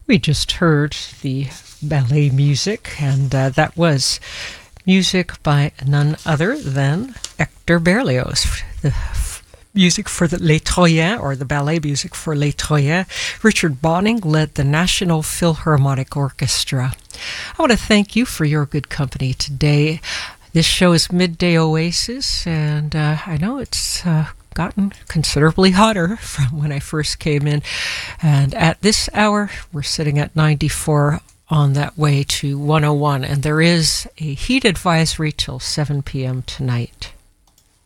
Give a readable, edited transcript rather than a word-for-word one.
We just heard the ballet music, and that was music by none other than Hector Berlioz, the music for the Les Troyens, or the ballet music for Les Troyens. Richard Bonning led the National Philharmonic Orchestra. I want to thank you for your good company today. This show is Midday Oasis, and I know it's gotten considerably hotter from when I first came in. And at this hour, we're sitting at 94 on that way to 101, and there is a heat advisory till 7 p.m. tonight.